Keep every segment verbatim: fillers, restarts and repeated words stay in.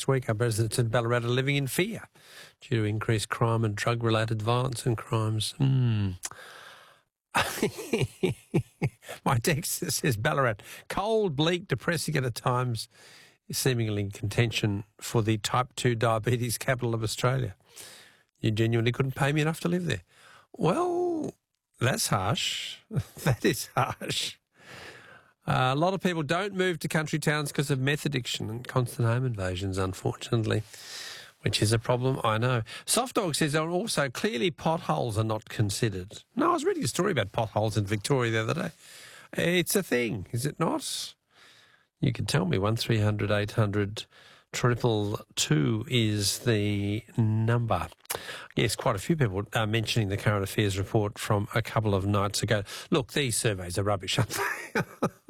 last week, our residents in Ballarat are living in fear due to increased crime and drug-related violence and crimes. Mm. My text says Ballarat, cold, bleak, depressing and at times, seemingly in contention for the type two diabetes capital of Australia. You genuinely couldn't pay me enough to live there. Well, that's harsh. That is harsh. Uh, a lot of people don't move to country towns because of meth addiction and constant home invasions, unfortunately, which is a problem, I know. Soft Dog says there are also clearly potholes are not considered. No, I was reading a story about potholes in Victoria the other day. It's a thing, is it not? You can tell me, one three hundred eight hundred triple two is the number. Yes, quite a few people are mentioning the current affairs report from a couple of nights ago. Look, these surveys are rubbish, aren't they?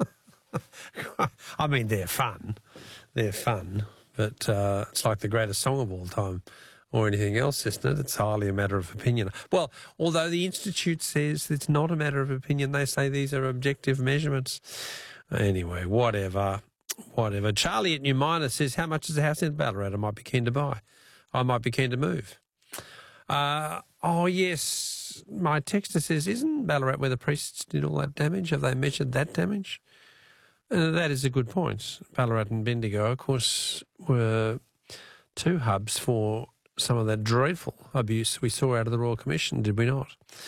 I mean, they're fun. They're fun. But uh, it's like the greatest song of all time or anything else, isn't it? It's hardly a matter of opinion. Well, although the Institute says it's not a matter of opinion, they say these are objective measurements. Anyway, whatever. Whatever. Charlie at New Miner says, how much is a house in Ballarat I might be keen to buy? I might be keen to move. Uh, oh, yes. My texter says, isn't Ballarat where the priests did all that damage? Have they measured that damage? Uh, that is a good point. Ballarat and Bendigo, of course, were two hubs for some of that dreadful abuse we saw out of the Royal Commission, did we not?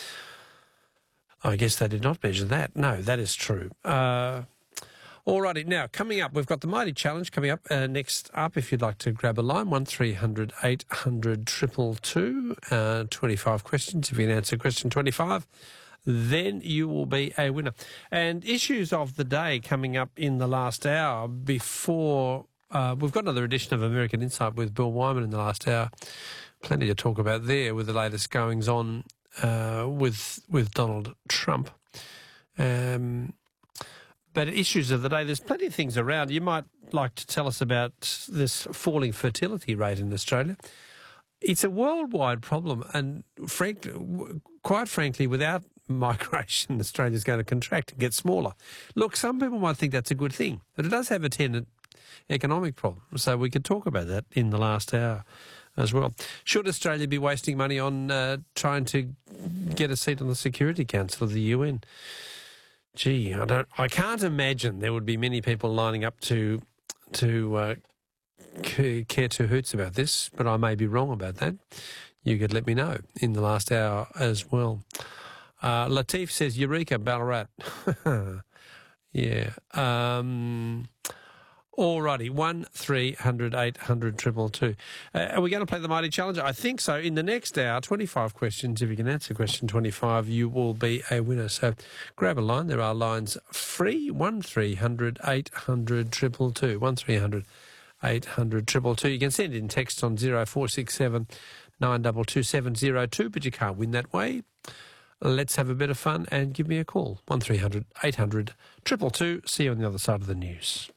I guess they did not measure that. No, that is true. Uh... All righty, now, coming up, we've got the Mighty Challenge coming up. Uh, next up, if you'd like to grab a line, one three hundred eight hundred two two two, uh, twenty-five questions. If you can answer question twenty-five, then you will be a winner. And issues of the day coming up in the last hour before... Uh, we've got another edition of American Insight with Bill Wyman in the last hour. Plenty to talk about there with the latest goings-on uh, with, with Donald Trump. Um... But issues of the day, there's plenty of things around. You might like to tell us about this falling fertility rate in Australia. It's a worldwide problem, and frankly, quite frankly, without migration, Australia's going to contract and get smaller. Look, some people might think that's a good thing, but it does have a tenant economic problem. So we could talk about that in the last hour as well. Should Australia be wasting money on uh, trying to get a seat on the Security Council of the U N? Gee, I don't. I can't imagine there would be many people lining up to to uh, care two hoots about this, but I may be wrong about that. You could let me know in the last hour as well. Uh, Latif says, Eureka, Ballarat. Yeah. Um, Alrighty, one three hundred eight hundred two two two. Uh, are we going to play the Mighty Challenger? I think so. In the next hour, twenty-five questions. If you can answer question twenty-five, you will be a winner. So grab a line. There are lines free. one three hundred eight hundred two two two. one three hundred eight hundred two two two. You can send in text on zero four six seven nine two two seven zero two, but you can't win that way. Let's have a bit of fun and give me a call. one three hundred eight hundred two two two. See you on the other side of the news.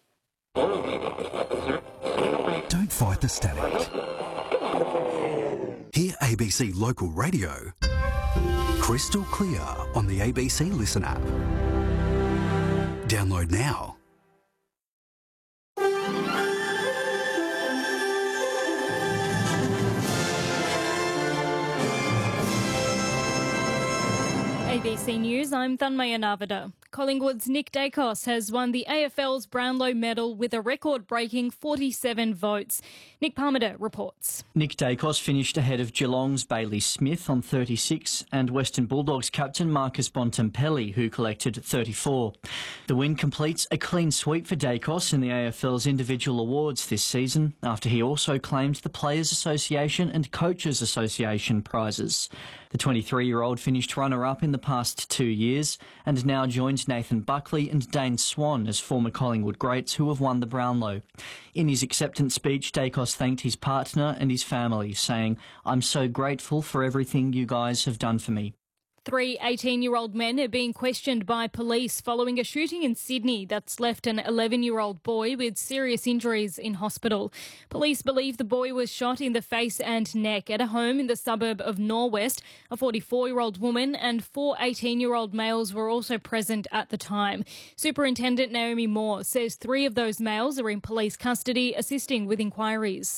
Don't fight the static. Hear A B C Local Radio crystal clear on the A B C Listen app. Download now. A B C News, I'm Thanmaya Navada. Collingwood's Nick Dacos has won the A F L's Brownlow medal with a record-breaking forty-seven votes. Nick Parmenter reports. Nick Dacos finished ahead of Geelong's Bailey Smith on thirty-six and Western Bulldogs captain Marcus Bontempelli, who collected thirty-four. The win completes a clean sweep for Dacos in the A F L's individual awards this season, after he also claimed the Players Association and Coaches Association prizes. The twenty-three-year-old finished runner-up in the past two years and now joins Nathan Buckley and Dane Swan as former Collingwood greats who have won the Brownlow. In his acceptance speech, Dacos thanked his partner and his family, saying, "I'm so grateful for everything you guys have done for me." Three eighteen-year-old men are being questioned by police following a shooting in Sydney that's left an eleven-year-old boy with serious injuries in hospital. Police believe the boy was shot in the face and neck at a home in the suburb of Norwest. A forty-four-year-old woman and four eighteen-year-old males were also present at the time. Superintendent Naomi Moore says three of those males are in police custody assisting with inquiries.